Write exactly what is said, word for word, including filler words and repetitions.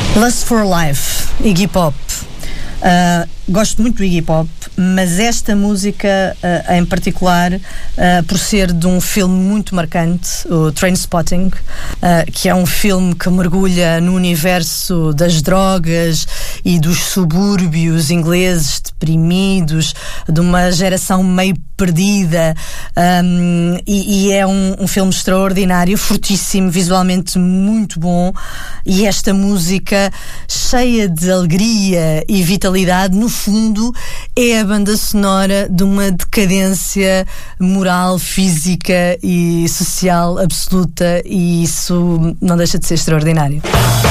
Lust for Life, Iggy Pop. Uh, gosto muito do Iggy Pop, mas esta música uh, em particular, uh, por ser de um filme muito marcante, o Trainspotting, uh, que é um filme que mergulha no universo das drogas e dos subúrbios ingleses deprimidos, de uma geração meio perdida, um, e, e é um, um filme extraordinário, fortíssimo, visualmente muito bom, e esta música cheia de alegria e vitalidade, no fundo é a banda sonora de uma decadência moral, física e social absoluta, e isso não deixa de ser extraordinário.